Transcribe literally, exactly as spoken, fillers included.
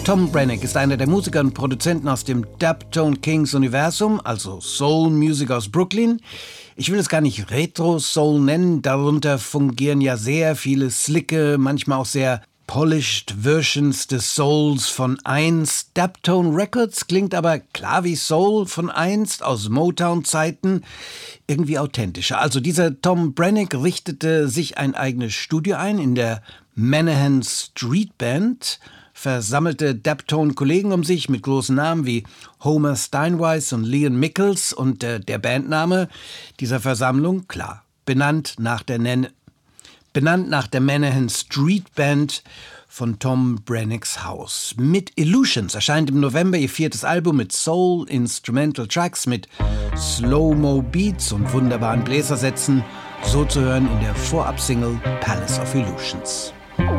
Tom Brenneck ist einer der Musiker und Produzenten aus dem Daptone Kings Universum, also Soul Music aus Brooklyn. Ich will es gar nicht Retro-Soul nennen, darunter fungieren ja sehr viele slicke, manchmal auch sehr polished Versions des Souls von einst. Daptone Records klingt aber klar wie Soul von einst, aus Motown-Zeiten, irgendwie authentischer. Also dieser Tom Brenneck richtete sich ein eigenes Studio ein in der Manahan Street Band, versammelte Daptone-Kollegen um sich mit großen Namen wie Homer Steinweiss und Leon Mickels und äh, der Bandname dieser Versammlung, klar, benannt nach der Nen- benannt nach der Manahan Street Band von Tom Brennecks Haus. Mit Illusions erscheint im November ihr viertes Album mit Soul Instrumental Tracks, mit Slow-Mo Beats und wunderbaren Bläsersätzen, so zu hören in der Vorabsingle Palace of Illusions.